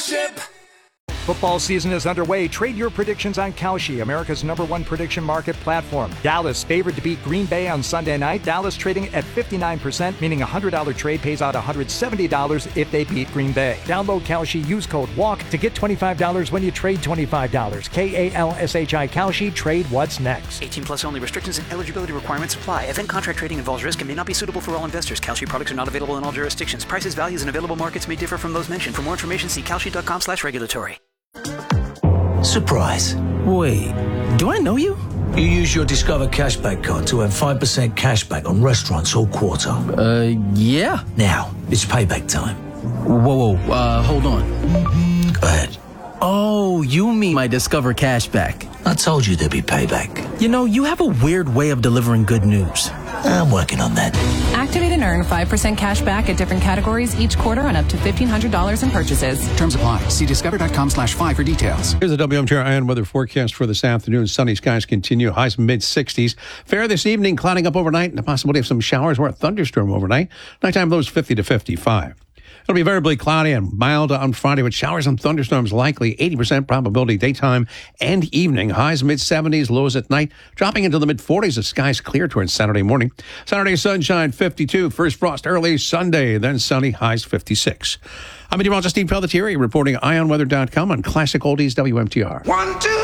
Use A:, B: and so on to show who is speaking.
A: Ownership.
B: Football season is underway. Trade your predictions on Kalshi, America's #1 prediction market platform. Dallas favored to beat Green Bay on Sunday night. Dallas trading at 59%, meaning a $100 trade pays out $170 if they beat Green Bay. Download Kalshi, use code WALK to get $25 when you trade $25. KALSHI Kalshi, trade what's next.
C: 18 plus only. Restrictions and eligibility requirements apply. Event contract trading involves risk and may not be suitable for all investors. Kalshi products are not available in all jurisdictions. Prices, values, and available markets may differ from those mentioned. For more information, see kalshi.com/regulatory.
D: Surprise. Wait, do I know you? You use your Discover Cashback card to earn 5% cashback on restaurants all quarter.
E: Yeah.
D: Now, it's payback time.
E: Whoa, hold on.
D: Go ahead.
E: Oh, you mean my Discover Cashback.
D: I told you there'd be payback.
E: You know, you have a weird way of delivering good news.
D: I'm working on that.
F: Activate and earn 5% cash back at different categories each quarter on up to $1,500 in purchases.
G: Terms apply. See discover.com/5 for details.
H: Here's the WMTR weather forecast for this afternoon. Sunny skies continue. Highs mid-60s. Fair this evening, clouding up overnight, and the possibility of some showers or a thunderstorm overnight. Nighttime lows 50 to 55. It'll be variably cloudy and mild on Friday with showers and thunderstorms likely. 80% probability daytime and evening. Highs mid-70s, lows at night, dropping into the mid-40s as skies clear towards Saturday morning. Saturday sunshine 52. First frost early Sunday, then sunny, highs 56. I'm meteorologist Steve Pelletieri reporting IONweather.com on Classic Oldies WMTR.
A: 1, 2.